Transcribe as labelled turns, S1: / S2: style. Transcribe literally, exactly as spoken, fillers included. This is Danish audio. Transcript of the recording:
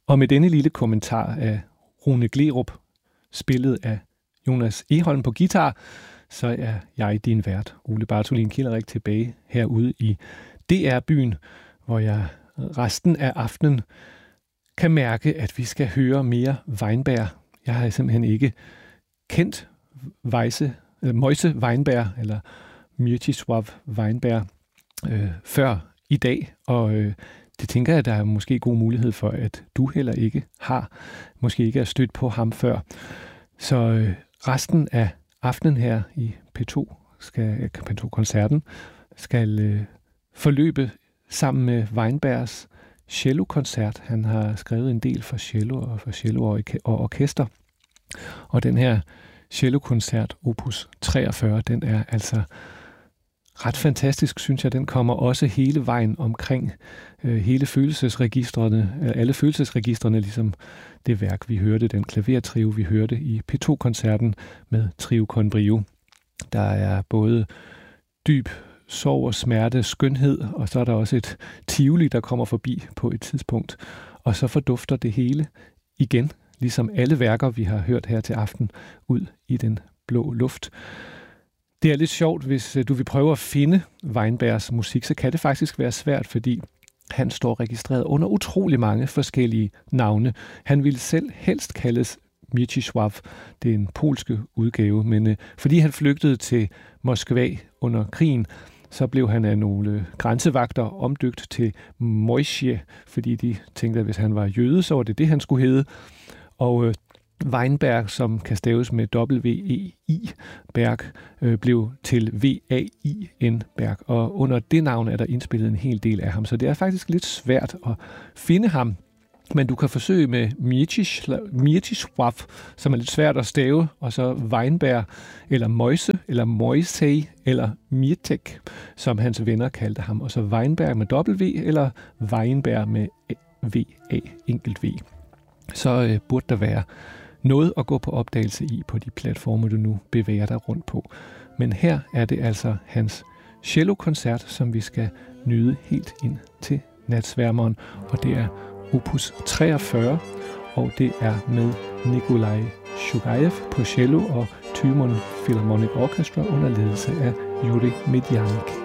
S1: Og med denne lille kommentar af Rune Gleerup, spillet af Jonas Egholm på guitar, så er jeg din vært, Ole Bartholin Kilderik, tilbage herude i D R-byen, hvor jeg resten af aftenen kan mærke, at vi skal høre mere Weinberg. Jeg har simpelthen ikke kendt Weisse, øh, Moise Weinberg, eller Mieczysław Weinberg, øh, før i dag, og øh, det tænker jeg, at der er måske god mulighed for, at du heller ikke har, måske ikke er stødt på ham før. Så øh, resten af aftenen her i P to, skal, P to-koncerten, skal øh, forløbe sammen med Weinbergs cello-koncert. Han har skrevet en del for cello og for cello og, og orkester. Og den her cello-koncert, opus treogfyrre, den er altså ret fantastisk, synes jeg. Den kommer også hele vejen omkring øh, hele følelsesregistrene, øh, alle følelsesregistrene, ligesom det værk, vi hørte, den klavertrio, vi hørte i P to-koncerten med Trio con Brio. Der er både dyb sorg og smerte, skønhed, og så er der også et tivoli, der kommer forbi på et tidspunkt. Og så fordufter det hele igen, ligesom alle værker, vi har hørt her til aften, ud i den blå luft. Det er lidt sjovt, hvis du vil prøve at finde Weinbergs musik, så kan det faktisk være svært, fordi han står registreret under utrolig mange forskellige navne. Han ville selv helst kaldes Mieczysław, det er en polske udgave, men øh, fordi han flygtede til Moskva under krigen, så blev han af nogle grænsevagter omdøbt til Moisje, fordi de tænkte, at hvis han var jøde, så var det det, han skulle hedde. Og øh, Weinberg, som kan staves med W E I, Berg, øh, blev til V A I N Berg, og under det navn er der indspillet en hel del af ham, så det er faktisk lidt svært at finde ham. Men du kan forsøge med Mieczysław, som er lidt svært at stave, og så Weinberg, eller Moise, eller Moisej, eller Mietek, som hans venner kaldte ham. Og så Weinberg med W, eller Weinberg med V A enkelt V. Så øh, burde der være noget at gå på opdagelse i på de platforme, du nu bevæger dig rundt på. Men her er det altså hans cello-koncert, som vi skal nyde helt ind til natsværmeren, og det er opus treogfyrre, og det er med Nikolaj Shugayev på cello og Tymon Philharmonic Orchestra under ledelse af Yuri Medjanik.